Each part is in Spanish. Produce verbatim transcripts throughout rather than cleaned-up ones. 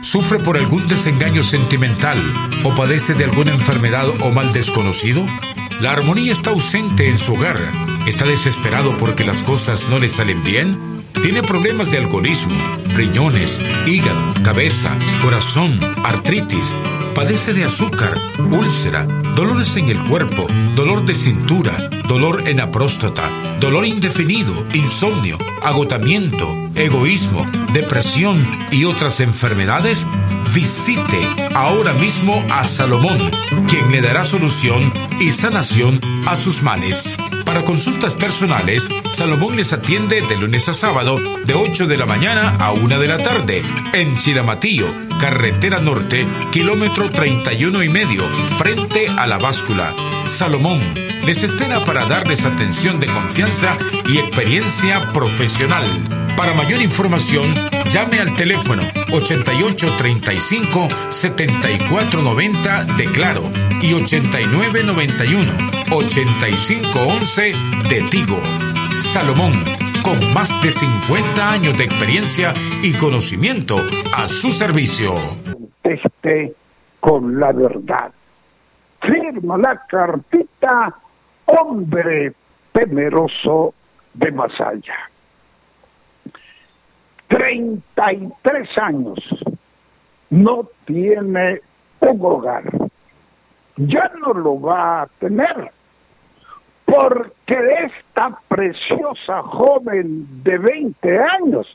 ¿Sufre por algún desengaño sentimental o padece de alguna enfermedad o mal desconocido? ¿La armonía está ausente en su hogar? ¿Está desesperado porque las cosas no le salen bien? ¿Tiene problemas de alcoholismo, riñones, hígado, cabeza, corazón, artritis? ¿Padece de azúcar, úlcera, dolores en el cuerpo, dolor de cintura, dolor en la próstata, dolor indefinido, insomnio, agotamiento, egoísmo, depresión y otras enfermedades? Visite ahora mismo a Salomón, quien le dará solución y sanación a sus males. Para consultas personales, Salomón les atiende de lunes a sábado de ocho de la mañana a una de la tarde en Chiramatillo, carretera norte, kilómetro treinta y uno y medio, frente a la báscula. Salomón les espera para darles atención de confianza y experiencia profesional. Para mayor información, llame al teléfono ochenta y ocho treinta y cinco setenta y cuatro noventa de Claro y ochenta y nueve noventa y uno ochenta y cinco once de Tigo. Salomón, con más de cincuenta años de experiencia y conocimiento a su servicio. Este con la verdad. Firma la cartita, hombre temeroso de Masaya. treinta y tres años, no tiene un hogar. Ya no lo va a tener, porque esta preciosa joven de veinte años,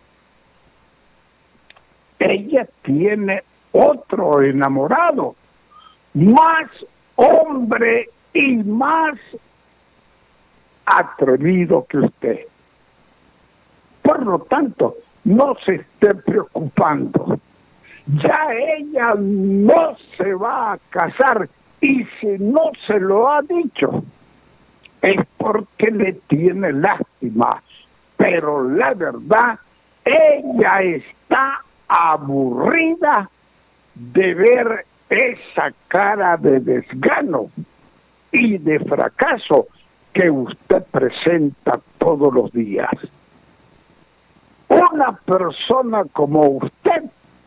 ella tiene otro enamorado, más hombre y más atrevido que usted. Por lo tanto, no se esté preocupando. Ya ella no se va a casar, y si no se lo ha dicho, es porque le tiene lástima. Pero la verdad, ella está aburrida de ver esa cara de desgano y de fracaso que usted presenta todos los días. Una persona como usted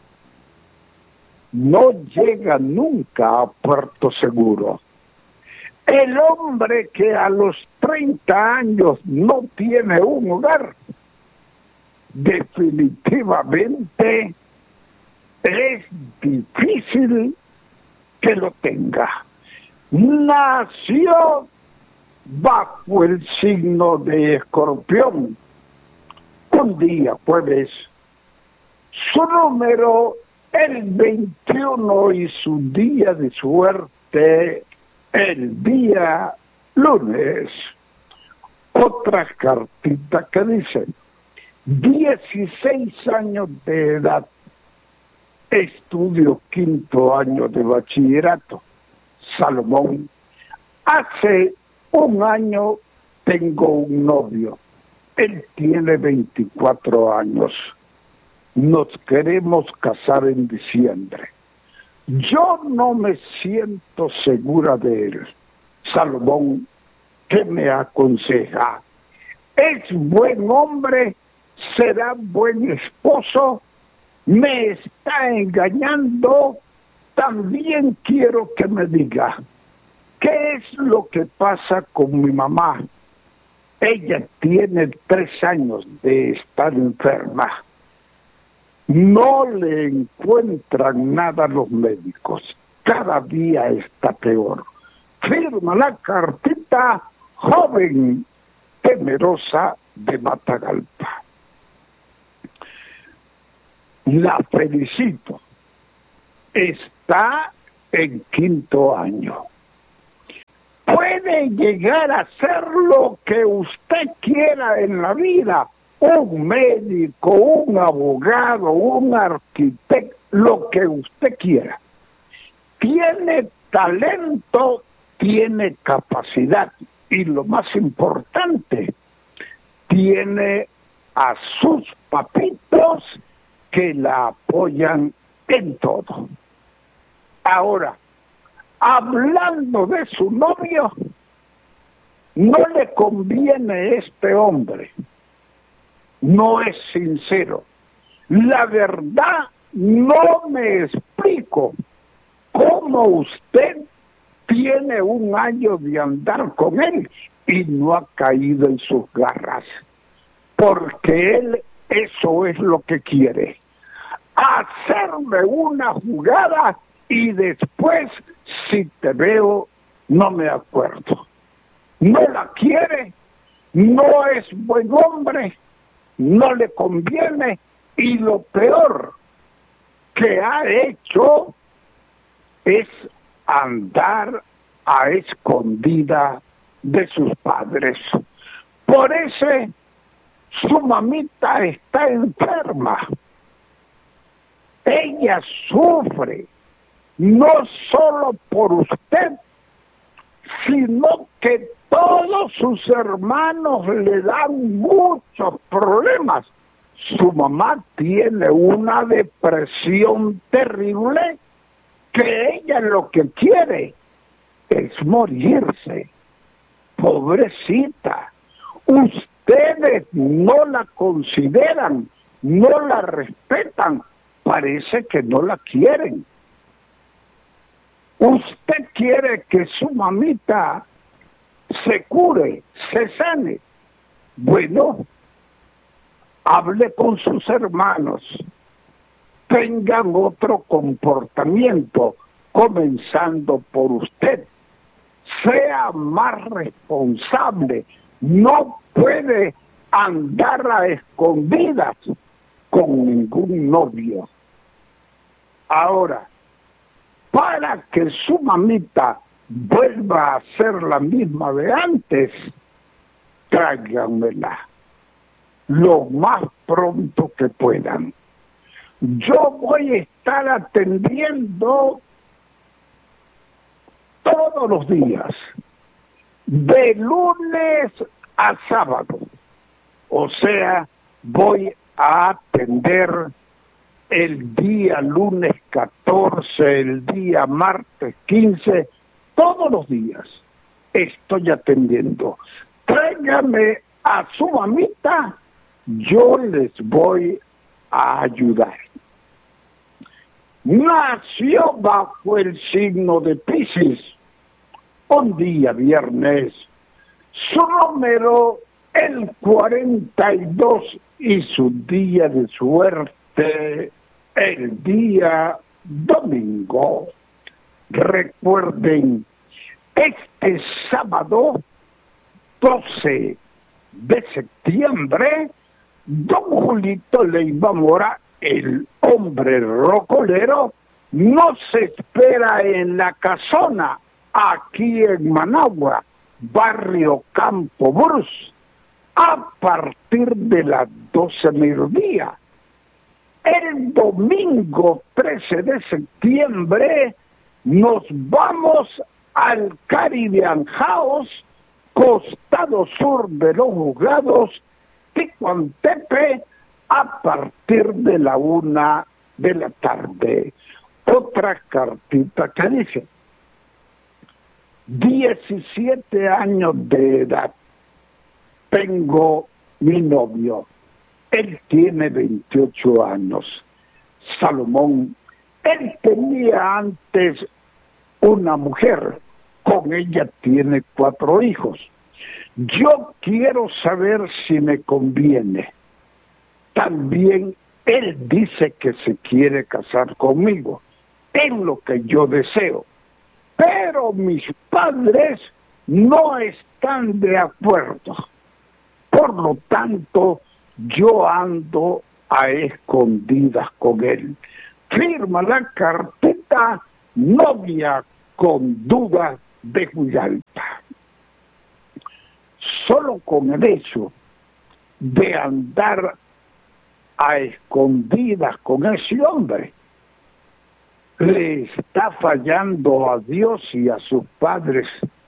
no llega nunca a puerto seguro. El hombre que a los treinta años no tiene un hogar, definitivamente es difícil que lo tenga. Nació bajo el signo de Escorpión, un día jueves, su número el veintiuno y su día de suerte el día lunes. Otra cartita que dice: dieciséis años de edad, estudio quinto año de bachillerato. Salomón, hace un año tengo un novio. Él tiene veinticuatro años. Nos queremos casar en diciembre. Yo no me siento segura de él. Salomón, ¿qué me aconseja? ¿Es buen hombre? ¿Será buen esposo? ¿Me está engañando? También quiero que me diga, ¿qué es lo que pasa con mi mamá? Ella tiene tres años de estar enferma. No le encuentran nada a los médicos. Cada día está peor. Firma la cartita, joven temerosa de Matagalpa. La felicito. Está en quinto año. Puede llegar a ser lo que usted quiera en la vida. Un médico, un abogado, un arquitecto, lo que usted quiera. Tiene talento, tiene capacidad y lo más importante, tiene a sus papitos que la apoyan en todo. Ahora, hablando de su novio, no le conviene este hombre. No es sincero. La verdad no me explico cómo usted tiene un año de andar con él y no ha caído en sus garras, porque él eso es lo que quiere, hacerme una jugada y después, si te veo, no me acuerdo. No la quiere, no es buen hombre, no le conviene, y lo peor que ha hecho es andar a escondida de sus padres. Por eso su mamita está enferma. Ella sufre, no solo por usted, sino que todos sus hermanos le dan muchos problemas. Su mamá tiene una depresión terrible, que ella lo que quiere es morirse. Pobrecita, ustedes no la consideran, no la respetan, parece que no la quieren. Usted quiere que su mamita se cure, se sane. Bueno, hable con sus hermanos, tengan otro comportamiento, comenzando por usted. Sea más responsable, no puede andar a escondidas con ningún novio. Ahora, para que su mamita vuelva a ser la misma de antes, tráiganmela lo más pronto que puedan. Yo voy a estar atendiendo todos los días, de lunes a sábado. O sea, voy a atender el día lunes catorce, el día martes quince, todos los días estoy atendiendo. Tráigame a su mamita, yo les voy a ayudar. Nació bajo el signo de Piscis, un día viernes, su número el cuarenta y dos y su día de suerte el día domingo. Recuerden, este sábado doce de septiembre, don Julito Leiva Mora, el hombre rocolero, nos espera en la casona, aquí en Managua, barrio Campo Brus, a partir de las doce mediodía. El domingo trece de septiembre nos vamos al Caribbean House, costado sur de los Juzgados, Ticuantepe, a partir de la una de la tarde. Otra cartita que dice: diecisiete años de edad, tengo mi novio, él tiene veintiocho años, Salomón. Él tenía antes una mujer, con ella tiene cuatro hijos. Yo quiero saber si me conviene. También él dice que se quiere casar conmigo, es lo que yo deseo. Pero mis padres no están de acuerdo. Por lo tanto, yo ando a escondidas con él. Firma la carpeta, novia con dudas de Huyalta. Solo con el hecho de andar a escondidas con ese hombre, le está fallando a Dios y a sus padres.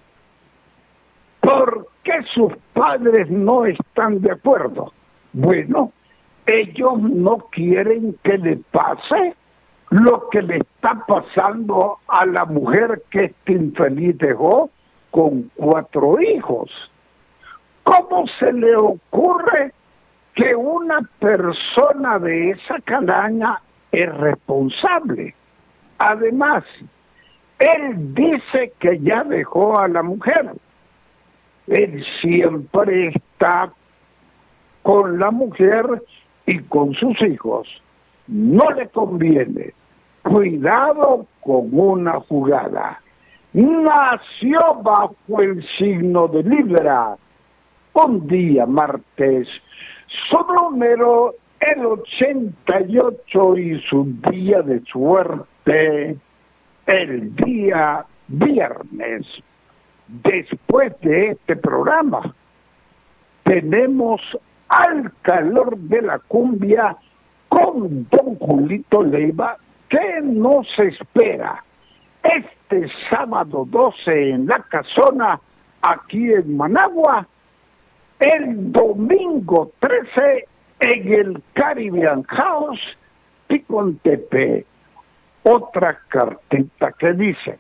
¿Por qué sus padres no están de acuerdo? Bueno, ellos no quieren que le pase lo que le está pasando a la mujer que este infeliz dejó con cuatro hijos. ¿Cómo se le ocurre que una persona de esa calaña es responsable. Además, él dice que ya dejó a la mujer. Él siempre está con la mujer y con sus hijos. No le conviene. Cuidado con una jugada. Nació bajo el signo de Libra. Un día martes. Su número el ochenta y ocho y su día de suerte el día viernes. Después de este programa tenemos Al Calor de la Cumbia con don Julito Leiva, que nos espera este sábado doce en La Casona, aquí en Managua, el domingo trece en el Caribbean House, Ticontepe. Otra cartita que dice: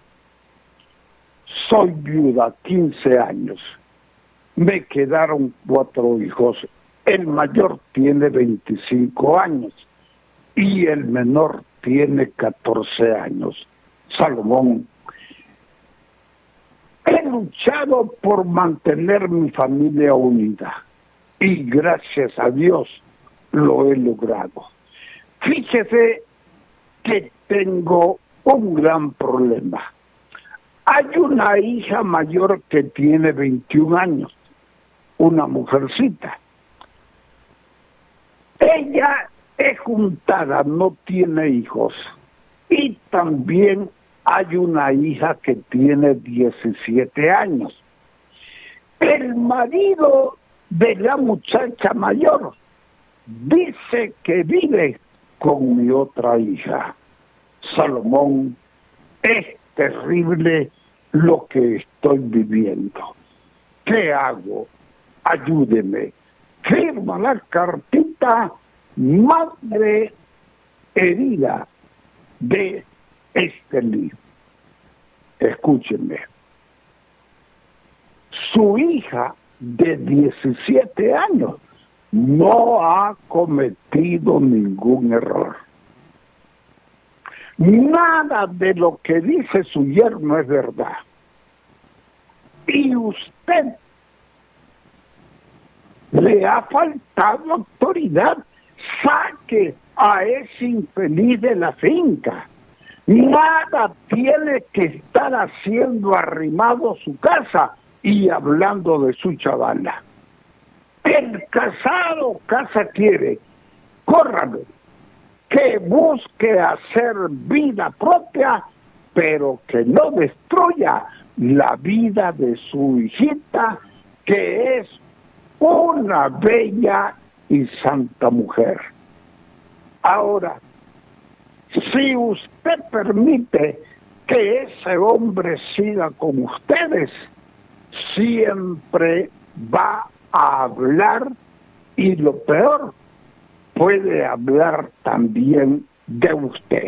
soy viuda, quince años, me quedaron cuatro hijos, el mayor tiene veinticinco años y el menor tiene catorce años. Salomón, he luchado por mantener mi familia unida y gracias a Dios lo he logrado. Fíjese que tengo un gran problema. Hay una hija mayor que tiene veintiún años, una mujercita. Ella es juntada, no tiene hijos. Y también hay una hija que tiene diecisiete años. El marido de la muchacha mayor dice que vive con mi otra hija. Salomón, es terrible lo que estoy viviendo. ¿Qué hago? Ayúdeme. Firma la cartita Madre Herida de este libro. Escúchenme. Su hija de diecisiete años no ha cometido ningún error. Nada de lo que dice su yerno es verdad. Y usted le ha faltado autoridad. Saque a ese infeliz de la finca. Nada tiene que estar haciendo arrimado a su casa y hablando de su chavala. El casado casa quiere, córrame, que busque hacer vida propia, pero que no destruya la vida de su hijita, que es una bella y santa mujer. Ahora, si usted permite que ese hombre siga con ustedes, siempre va a hablar, y lo peor, puede hablar también de usted.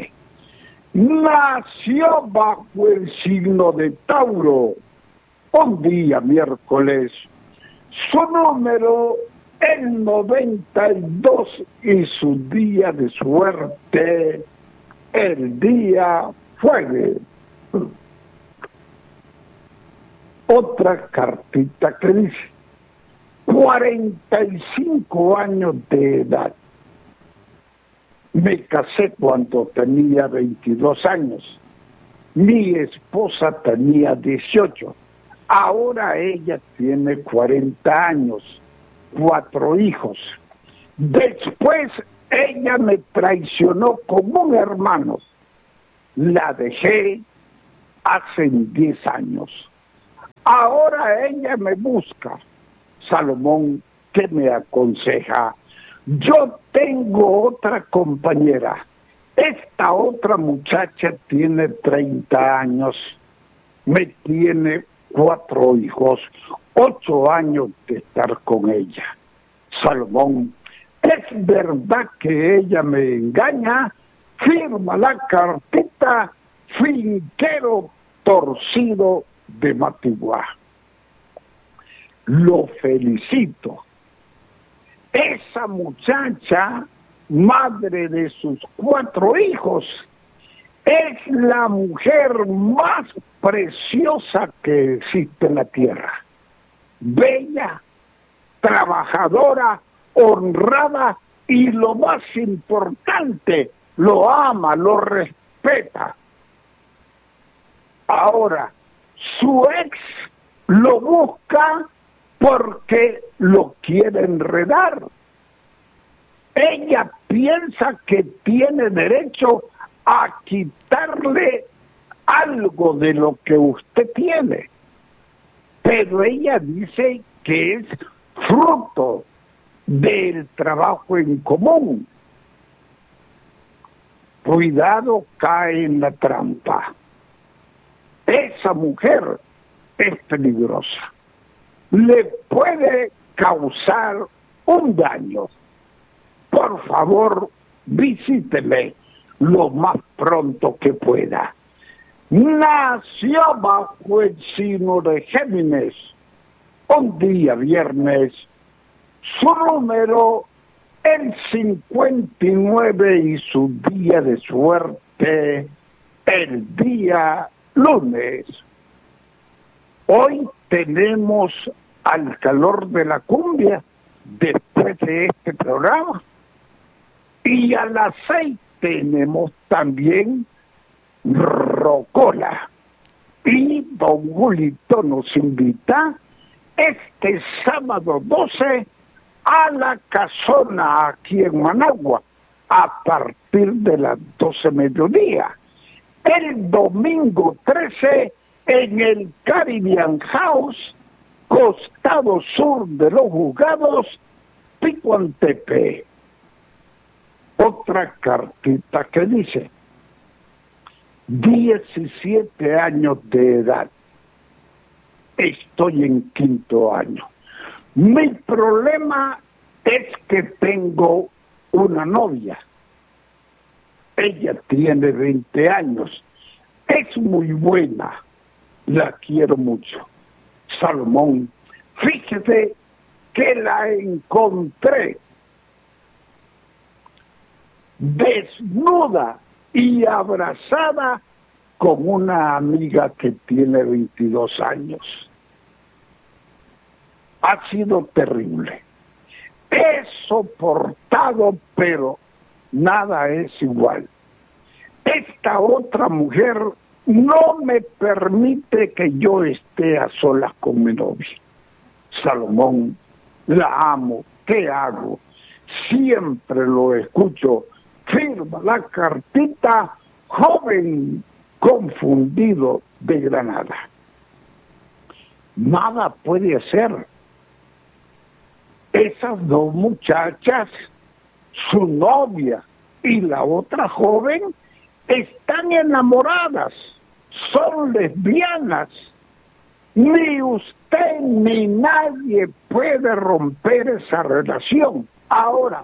Nació bajo el signo de Tauro, un día miércoles, su número el noventa y dos y su día de suerte el día jueves. Otra cartita que dice: cuarenta y cinco años de edad. Me casé cuando tenía veintidós años. Mi esposa tenía dieciocho. Ahora ella tiene cuarenta años. Cuatro hijos. Después ella me traicionó con un hermano. La dejé hace diez años. Ahora ella me busca. Salomón, ¿qué me aconseja? Yo tengo otra compañera. Esta otra muchacha tiene treinta años. Me tiene cuatro hijos, ocho años de estar con ella. Salomón, ¿es verdad que ella me engaña? Firma la cartita Finquero Torcido de Matiguá. Lo felicito. Esa muchacha madre de sus cuatro hijos, es la mujer más preciosa que existe en la tierra. Bella, trabajadora, honrada y lo más importante, lo ama, lo respeta. Ahora, su ex lo busca porque lo quiere enredar. Ella piensa que tiene derecho a quitarle algo de lo que usted tiene, pero ella dice que es fruto del trabajo en común. Cuidado, cae en la trampa. Esa mujer es peligrosa. Le puede causar un daño. Por favor, visíteme lo más pronto que pueda. Nació bajo el signo de Géminis, un día viernes. Su número el cincuenta y nueve y su día de suerte el día lunes. Hoy tenemos al calor de la cumbia después de este programa, y a las seis tenemos también rocola. Y don Julito nos invita este sábado doce a la casona aquí en Managua a partir de las doce mediodía. El domingo trece en el Caribbean House, costado sur de los Juzgados, Pico Antepe. Otra cartita que dice: diecisiete años de edad, estoy en quinto año. Mi problema es que tengo una novia. Ella tiene veinte años, es muy buena, la quiero mucho. Salomón, fíjese que la encontré desnuda y abrazada con una amiga que tiene veintidós años. Ha sido terrible. He soportado, pero nada es igual. Esta otra mujer no me permite que yo esté a solas con mi novia. Salomón, la amo, ¿qué hago? Siempre lo escucho. Firma la cartita, joven confundido de Granada. Nada puede hacer. Esas dos muchachas, su novia y la otra joven, están enamoradas, son lesbianas. Ni usted ni nadie puede romper esa relación. Ahora,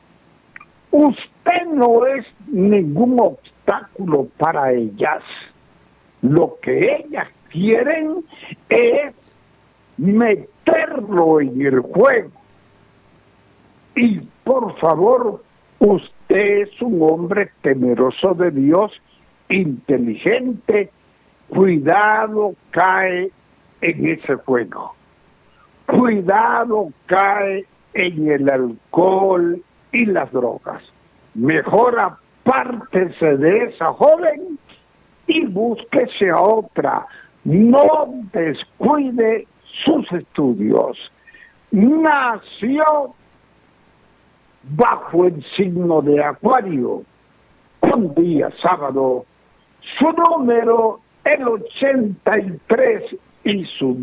usted no es ningún obstáculo para ellas. Lo que ellas quieren es meterlo en el juego. Y por favor, usted es un hombre temeroso de Dios, inteligente. Cuidado, cae en ese juego. Cuidado, cae en el alcohol y las drogas. Mejor apártese de esa joven y búsquese a otra. No descuide sus estudios. Nació bajo el signo de Acuario, un día sábado. Su número el ochenta y tres y su